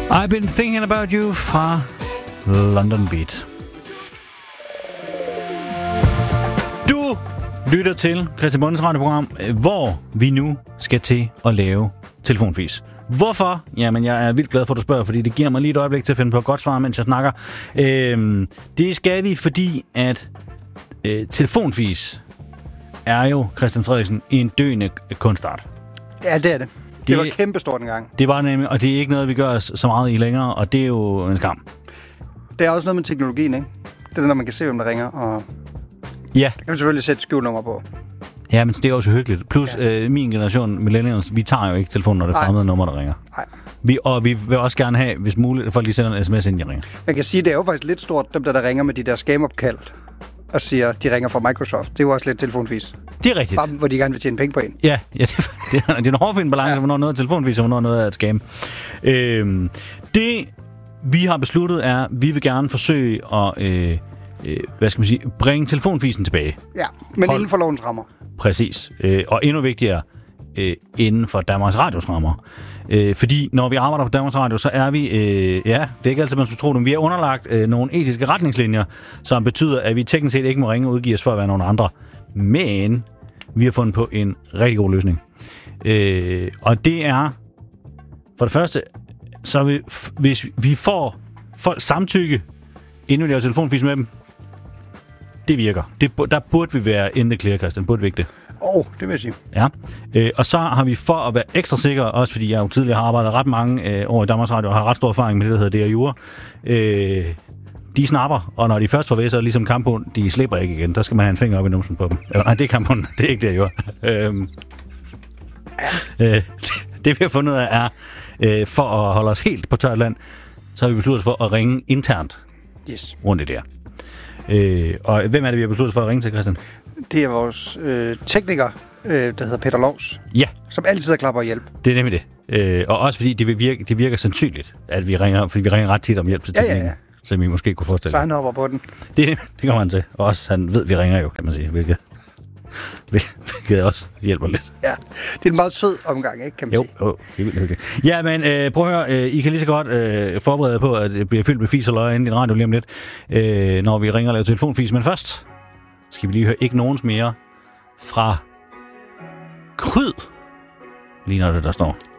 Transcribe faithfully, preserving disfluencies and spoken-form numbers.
I've been thinking about you fra London Beat. Du lytter til Christian Bondes radioprogram, hvor vi nu skal til at lave telefonfis. Hvorfor? Jamen, jeg er vildt glad for, at du spørger, fordi det giver mig lige et øjeblik til at finde på et godt svar, mens jeg snakker. Øhm, det skal vi, fordi at øh, telefonfis er jo, Christian Frederiksen, en døende kunstart. Ja, det er det. Det, det var kæmpestort en gang. Det var nemlig, og det er ikke noget, vi gør så meget i længere, og det er jo en skam. Det er også noget med teknologien, ikke? Det er når man kan se, hvem der ringer, og ja. Det kan man selvfølgelig sætte skjulnummer på. Ja, men det er også hyggeligt. Plus, ja. øh, min generation, millennials, vi tager jo ikke telefonen, når det er fremmede nummer, der ringer. Nej. Vi, og vi vil også gerne have, hvis muligt, at folk lige sender en sms, inden de ringer. Man kan sige, det er jo faktisk lidt stort, dem der, der ringer med de der scam-opkald, og siger, de ringer fra Microsoft. Det er jo også lidt telefonfis. Det er rigtigt. Bare, hvor de gerne vil tjene penge på en. Ja, ja det, det, er, det er en hårdfin balance, ja. Hvornår noget er telefonfis, og hvornår noget er et scam. Øhm, det, vi har besluttet, er, at vi vil gerne forsøge at øh, øh, hvad skal man sige, bringe telefonfisen tilbage. Ja, men Hold. Inden for lovens rammer. Præcis. Øh, og endnu vigtigere, øh, inden for Danmarks Radios rammer. Øh, fordi når vi arbejder på Danmarks Radio, så er vi, øh, ja, det er ikke altid, man skulle tro det, men vi er underlagt øh, nogle etiske retningslinjer, som betyder, at vi teknisk set ikke må ringe og udgive os for at være nogen andre. Men vi har fundet på en rigtig god løsning. Øh, og det er, for det første, så vi, hvis vi får folk samtykke, inden vi laver telefonfis med dem, det virker. Det, der burde vi være in the clear, Christian. Burde vi ikke det? Åh, oh, det vil jeg sige. Ja. Øh, og så har vi for at være ekstra sikre, også fordi jeg jo tidligere har arbejdet ret mange øh, år i Danmarks Radio, og har ret stor erfaring med det, der hedder D R Jura. Øh, de snapper, og når de først får ved, så er det ligesom kamphund, de slipper ikke igen. Der skal man have en finger op i numsen på dem. Eller, nej, det er kamphund. Det er ikke D R Jura. øh, øh, det vi har fundet ud af er, øh, for at holde os helt på tørt land, så har vi besluttet os for at ringe internt yes. rundt i det her. Øh, og hvem er det, vi har besluttet for at ringe til, Christian? Det er vores øh, tekniker, øh, der hedder Peter Lovs. Ja. Som altid er klapper og hjælp. Det er nemlig det. Øh, og også fordi det, vil virke, det virker sandsynligt, at vi ringer, fordi vi ringer ret tit om hjælp til teknikken, ja, ja, ja. Som I måske kunne forestille. Så han hopper på den. Det, det, det kommer han til. Og også, han ved, vi ringer jo, kan man sige, hvilket, hvilket også hjælper lidt. Ja, det er en meget sød omgang, ikke, kan man jo, sige. Jo, det er vildt hyggeligt. Ja, men øh, prøv at høre, øh, I kan lige så godt øh, forberede jer på, at det bliver fyldt med fis og løg inden i en radio lige om lidt, øh, når vi ringer og laver telefonfis. Men først skal vi lige høre ikke nogens mere fra Kryd. Lige når det der står.